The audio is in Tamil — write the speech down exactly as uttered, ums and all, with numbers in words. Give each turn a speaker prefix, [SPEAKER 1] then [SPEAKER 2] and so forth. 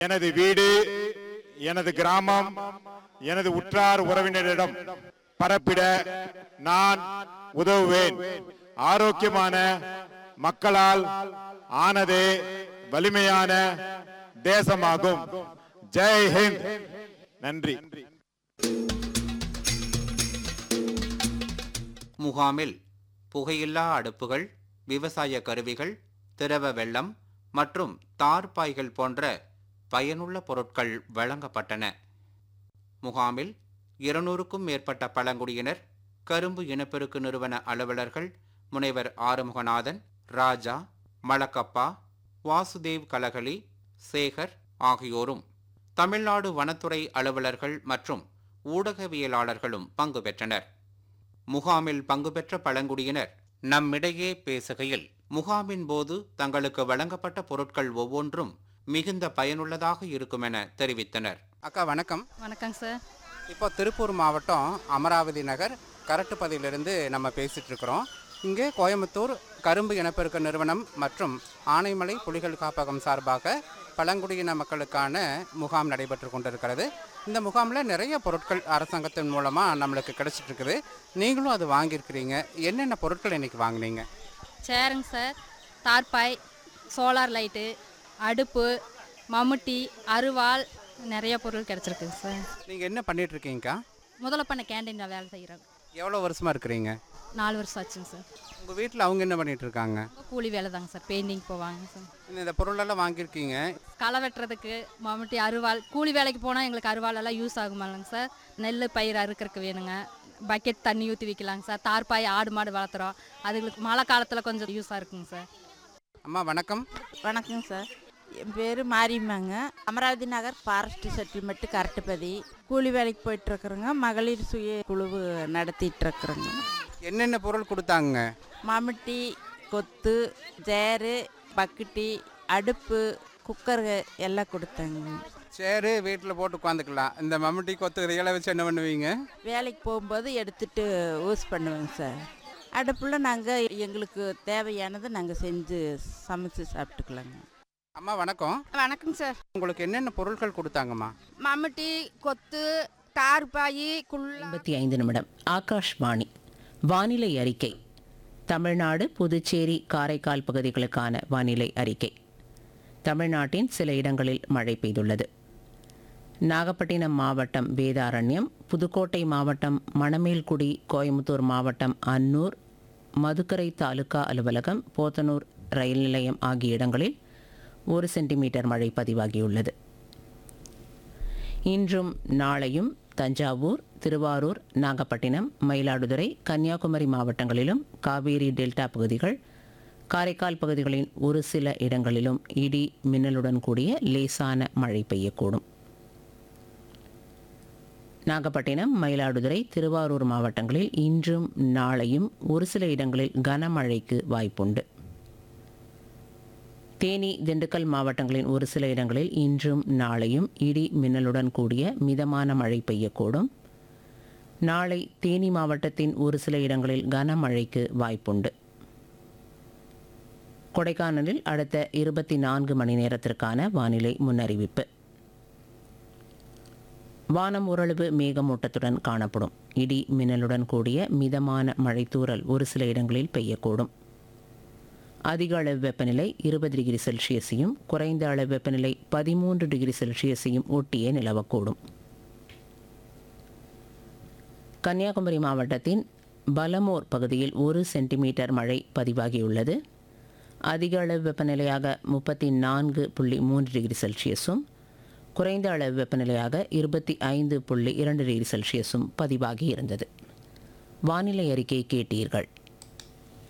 [SPEAKER 1] எனது வீடு, எனது கிராமம், எனது உற்றார் உறவினரிடம் பரப்பிட நான் உதவுவேன். ஆரோக்கியமான மக்களால் ஆனதே வலிமையான தேசமாகும். ஜெய் ஹிந்த். நன்றி.
[SPEAKER 2] முகாமில் புகையில்லா அடுப்புகள், விவசாய கருவிகள், திரவ வெள்ளம் மற்றும் தார்பாய்கள் போன்ற பயனுள்ள பொருட்கள் வழங்கப்பட்டன. முகாமில் இருநூறுக்கும் மேற்பட்ட பழங்குடியினர், கரும்பு இனப்பெருக்கு நிறுவன அலுவலர்கள், முனைவர் ஆறுமுகநாதன், ராஜா, மலக்கப்பா, வாசுதேவ் கலகலி, சேகர் ஆகியோரும், தமிழ்நாடு வனத்துறை அலுவலர்கள் மற்றும் ஊடகவியலாளர்களும் பங்கு பெற்றனர். முகாமில் பங்கு பெற்ற பழங்குடியினர் நம்மிடையே பேசுகையில், முகாமின் போது தங்களுக்கு வழங்கப்பட்ட பொருட்கள் ஒவ்வொன்றும் மிகுந்த பயனுள்ளதாக இருக்கும் என தெரிவித்தனர்.
[SPEAKER 3] அக்கா வணக்கம்.
[SPEAKER 4] வணக்கம் சார்.
[SPEAKER 3] இப்போ திருப்பூர் மாவட்டம் அமராவதி நகர் கரட்டுப்பதியிலிருந்து நம்ம பேசிகிட்டு இருக்கிறோம். இங்கே கோயம்புத்தூர் கரும்பு இனப்பெருக்க நிறுவனம் மற்றும் ஆனைமலை புலிகள் காப்பகம் சார்பாக பழங்குடியின மக்களுக்கான முகாம் நடைபெற்று கொண்டிருக்கிறது. இந்த முகாமில் நிறைய பொருட்கள் அரசாங்கத்தின் மூலமாக நம்மளுக்கு கிடைச்சிட்ருக்குது. நீங்களும் அது வாங்கியிருக்கிறீங்க. என்னென்ன பொருட்கள் இன்றைக்கி வாங்கினீங்க?
[SPEAKER 4] சேருங்க சார், தார்பாய், சோலார் லைட்டு, அடுப்பு, மம்முட்டி, அருவாள், நிறைய பொருள் கிடச்சிருக்குங்க சார்.
[SPEAKER 3] நீங்கள் என்ன பண்ணிகிட்ருக்கீங்கக்கா?
[SPEAKER 4] முதல்ல பண்ண கேண்டீனில் வேலை செய்கிறோம்.
[SPEAKER 3] எவ்வளோ வருஷமாக இருக்கிறீங்க?
[SPEAKER 4] நாலு வருஷம் ஆச்சுங்க சார்.
[SPEAKER 3] உங்கள் வீட்டில் அவங்க என்ன பண்ணிகிட்ருக்காங்க?
[SPEAKER 4] கூலி வேலை தாங்க சார், பெயிண்டிங் போவாங்க சார்.
[SPEAKER 3] இந்த பொருளெல்லாம் வாங்கியிருக்கீங்க.
[SPEAKER 4] களை வெட்டுறதுக்கு மம்முட்டி, அருவாள், கூலி வேலைக்கு போனால் எங்களுக்கு அருவாளெல்லாம் யூஸ் ஆகுமாலங்க சார். நெல் பயிர் அறுக்கிறதுக்கு வேணுங்க. பக்கெட் தண்ணி ஊற்றி வைக்கலாங்க சார். தார்பாய், ஆடு மாடு வளர்த்துறோம், அதுங்களுக்கு மழை காலத்தில் கொஞ்சம் யூஸாக இருக்குங்க சார்.
[SPEAKER 3] அம்மா வணக்கம்.
[SPEAKER 5] வணக்கம் சார். என் பேர் மாரியம்மாங்க. அமராவதி நகர் ஃபாரஸ்ட் செட்டில்மெண்ட்டு கரட்டுப்பதி. கூலி வேலைக்கு போயிட்டுருக்குறோங்க. மகளிர் சுய குழு நடத்திட்டுருக்குறோங்க.
[SPEAKER 3] என்னென்ன பொருள் கொடுத்தாங்க?
[SPEAKER 5] மம்முட்டி, கொத்து, சேரு, பக்கெட்டி, அடுப்பு, குக்கரு எல்லாம் கொடுத்தாங்க.
[SPEAKER 3] சேரு வீட்டில் போட்டு உட்காந்துக்கலாம். இந்த மம்முட்டி, கொத்து இதையெல்லாம் வச்சு என்ன பண்ணுவீங்க?
[SPEAKER 5] வேலைக்கு போகும்போது எடுத்துகிட்டு யூஸ் பண்ணுவேங்க சார். அடுப்பில் நாங்கள் எங்களுக்கு தேவையானதை நாங்கள் செஞ்சு சமைச்சு சாப்பிட்டுக்கலாங்க.
[SPEAKER 3] அம்மா வணக்கம்.
[SPEAKER 6] வணக்கம் சார்.
[SPEAKER 3] உங்களுக்கு என்னென்ன பொருட்கள் கொடுத்தாங்கம்மா?
[SPEAKER 6] மம்முட்டி, கொத்து, தார்பாய், குள்ள.
[SPEAKER 7] ஐம்பத்தி ஐந்து நிமிடம். ஆகாஷ்வாணி வானிலை அறிக்கை. தமிழ்நாடு, புதுச்சேரி, காரைக்கால் பகுதிகளுக்கான வானிலை அறிக்கை. தமிழ்நாட்டின் சில இடங்களில் மழை பெய்துள்ளது. நாகப்பட்டினம் மாவட்டம் வேதாரண்யம், புதுக்கோட்டை மாவட்டம் மணமேல்குடி, கோயம்புத்தூர் மாவட்டம் அன்னூர், மதுக்கரை தாலுகா அலுவலகம், போத்தனூர் ரயில் நிலையம் ஆகிய இடங்களில் ஒரு சென்டிமீட்டர் மழை பதிவாகியுள்ளது. இன்றும் நாளையும் தஞ்சாவூர், திருவாரூர், நாகப்பட்டினம், மயிலாடுதுறை, கன்னியாகுமரி மாவட்டங்களிலும், காவேரி டெல்டா பகுதிகள், காரைக்கால் பகுதிகளின் ஒரு சில இடங்களிலும் இடி மின்னலுடன் கூடிய லேசான மழை பெய்யக்கூடும். நாகப்பட்டினம், மயிலாடுதுறை, திருவாரூர் மாவட்டங்களில் இன்றும் நாளையும் ஒரு சில இடங்களில் கனமழைக்கு வாய்ப்புண்டு. தேனி, திண்டுக்கல் மாவட்டங்களின் ஒரு சில இடங்களில் இன்றும் நாளையும் இடி மின்னலுடன் கூடிய மிதமான மழை பெய்யக்கூடும். நாளை தேனி மாவட்டத்தின் ஒரு சில இடங்களில் கனமழைக்கு வாய்ப்புண்டு. கொடைக்கானலில் அடுத்த இருபத்தி நான்கு மணி நேரத்திற்கான வானிலை முன்னறிவிப்பு. வானம் ஓரளவு மேகமூட்டத்துடன் காணப்படும். இடி மின்னலுடன் கூடிய மிதமான மழைத்தூறல் ஒரு சில இடங்களில் பெய்யக்கூடும். அதிக அளவு வெப்பநிலை இருபது டிகிரி செல்சியஸையும், குறைந்த அளவு வெப்பநிலை பதிமூன்று டிகிரி செல்சியஸையும் ஒட்டியே நிலவக்கூடும். கன்னியாகுமரி மாவட்டத்தின் பலமோர் பகுதியில் ஒரு சென்டிமீட்டர் மழை பதிவாகியுள்ளது. அதிக அளவு வெப்பநிலையாக முப்பத்தி நான்கு புள்ளி மூன்று டிகிரி செல்சியஸும், குறைந்த அளவு வெப்பநிலையாக இருபத்தி ஐந்து புள்ளி இரண்டு டிகிரி செல்சியஸும் பதிவாகி இருந்தது. வானிலை அறிக்கை கேட்டீர்கள்.